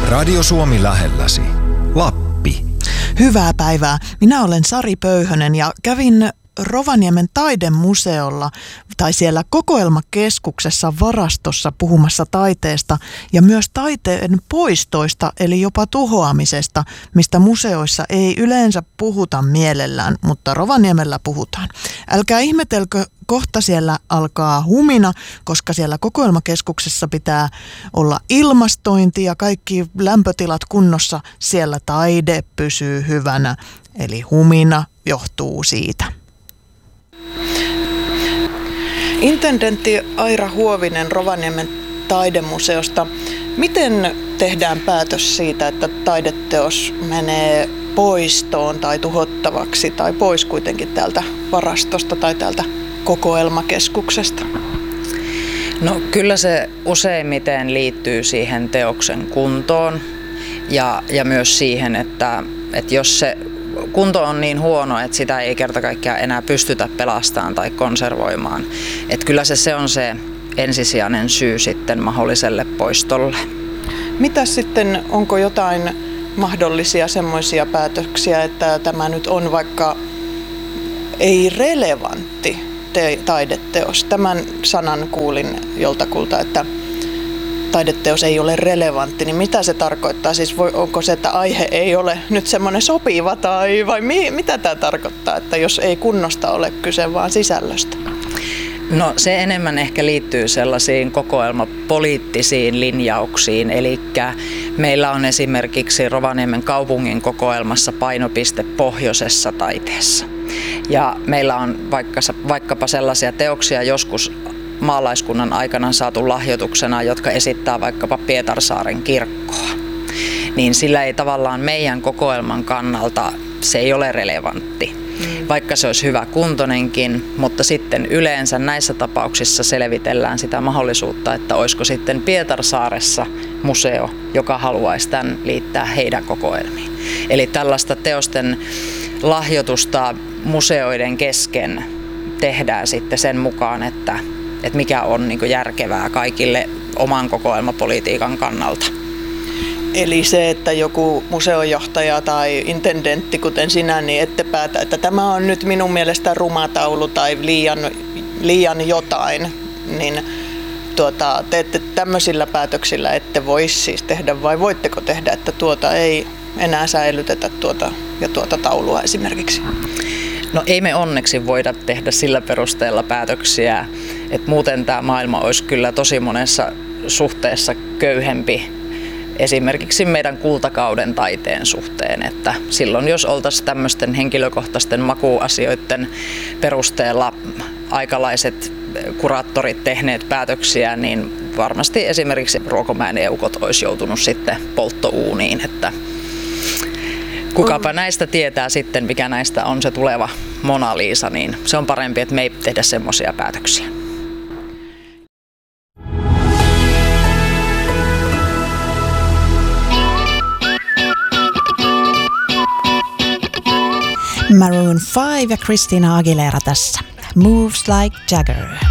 Radio Suomi lähelläsi. Lappi. Hyvää päivää. Minä olen Sari Pöyhönen ja kävin Rovaniemen taidemuseolla tai siellä kokoelmakeskuksessa varastossa puhumassa taiteesta ja myös taiteen poistoista eli jopa tuhoamisesta, mistä museoissa ei yleensä puhuta mielellään, mutta Rovaniemellä puhutaan. Älkää ihmetelkö, kohta siellä alkaa humina, koska siellä kokoelmakeskuksessa pitää olla ilmastointi ja kaikki lämpötilat kunnossa. Siellä taide pysyy hyvänä, eli humina johtuu siitä. Intendentti Aira Huovinen Rovaniemen taidemuseosta. Miten tehdään päätös siitä, että taideteos menee poistoon tai tuhottavaksi tai pois kuitenkin täältä varastosta tai täältä kokoelmakeskuksesta? No kyllä se useimmiten liittyy siihen teoksen kuntoon ja myös siihen, että jos se kunto on niin huono, että sitä ei kerta kaikkiaan enää pystytä pelastamaan tai konservoimaan. Että kyllä se on se ensisijainen syy sitten mahdolliselle poistolle. Mitä sitten, onko jotain mahdollisia semmoisia päätöksiä, että tämä nyt on vaikka ei relevantti taideteos? Tämän sanan kuulin joltakulta, että taideteos ei ole relevantti, niin mitä se tarkoittaa? Siis onko se, että aihe ei ole nyt semmoinen sopiva vai mitä tämä tarkoittaa, että jos ei kunnosta ole kyse, vaan sisällöstä? No se enemmän ehkä liittyy sellaisiin kokoelmapoliittisiin linjauksiin, eli meillä on esimerkiksi Rovaniemen kaupungin kokoelmassa painopiste pohjoisessa taiteessa. Ja meillä on vaikkapa sellaisia teoksia joskus maalaiskunnan aikana saatu lahjoituksena, jotka esittää vaikkapa Pietarsaaren kirkkoa. Niin sillä ei tavallaan meidän kokoelman kannalta se ei ole relevantti, vaikka se olisi hyvä kuntonenkin, mutta sitten yleensä näissä tapauksissa selvitellään sitä mahdollisuutta, että olisiko sitten Pietarsaaressa museo, joka haluaisi tämän liittää heidän kokoelmiin. Eli tällaista teosten lahjoitusta museoiden kesken tehdään sitten sen mukaan, että mikä on niin kuin järkevää kaikille oman kokoelmapolitiikan kannalta. Eli se, että joku museojohtaja tai intendentti, kuten sinä, niin ette päätä, että tämä on nyt minun mielestä ruma taulu tai liian jotain, niin te ette tämmöisillä päätöksillä ette voi siis tehdä, vai voitteko tehdä, että tuota ei enää säilytetä tuota taulua esimerkiksi? No ei me onneksi voida tehdä sillä perusteella päätöksiä, että muuten tämä maailma olisi kyllä tosi monessa suhteessa köyhempi esimerkiksi meidän kultakauden taiteen suhteen, että silloin jos oltaisiin tämmöisten henkilökohtaisten makuasioiden perusteella aikalaiset kuraattorit tehneet päätöksiä, niin varmasti esimerkiksi Ruokomäen eukot olisi joutunut sitten polttouuniin, että kukapa näistä tietää sitten, mikä näistä on se tuleva Mona Lisa, niin se on parempi, että me ei tehdä semmoisia päätöksiä. Maroon 5 ja Christina Aguilera tässä. Moves like Jagger.